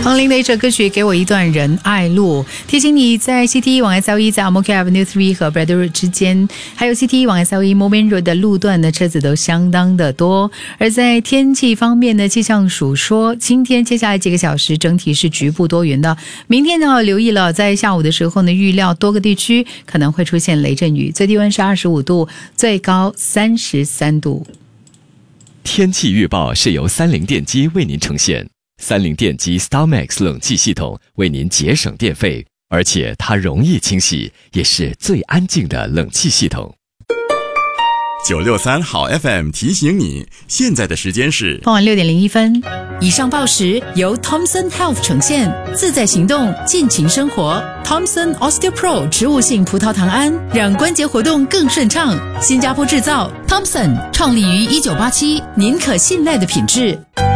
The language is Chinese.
彭羚的一首歌曲《给我一段仁爱路》，提醒你在 CT 往 SLE 在 Ang Mo Kio Avenue 3和 Braddell Road 之间，还有 CT 往 SLE Moulmein Road 的路段的车子都相当的多。而在天气方面呢，气象署说，今天接下来几个小时整体是局部多云的。明天要留意了，在下午的时候呢，预料多个地区可能会出现雷阵雨，最低温是25度，最高33度。 天气预报是由三菱电机为您呈现。三菱电机 StarMax 冷气系统为您节省电费，而且它容易清洗，也是最安静的冷气系统。 963好 FM 提醒你，现在的时间是傍晚6点01分。以上报时由 Thomson Health 呈现，自在行动，尽情生活。Thomson OsteoPro 植物性葡萄糖胺，让关节活动更顺畅。新加坡制造 ，Thomson 创立于1987，您可信赖的品质。